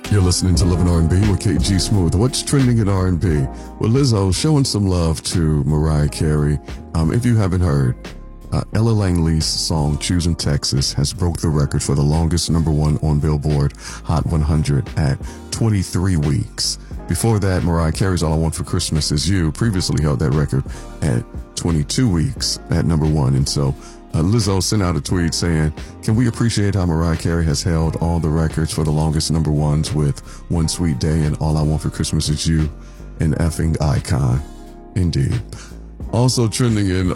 You're listening to Love and R&B with KG Smooth. What's trending in R&B? Well, Lizzo showing some love to Mariah Carey. If you haven't heard, Ella Langley's song Choosing Texas has broke the record for the longest #1 on Billboard Hot 100 at 23 weeks. Before that, Mariah Carey's All I Want for Christmas Is You previously held that record at 22 weeks at #1. And so Lizzo sent out a tweet saying, "Can we appreciate how Mariah Carey has held all the records for the longest #1s with One Sweet Day and All I Want for Christmas Is You, an effing icon." Indeed. Also trending in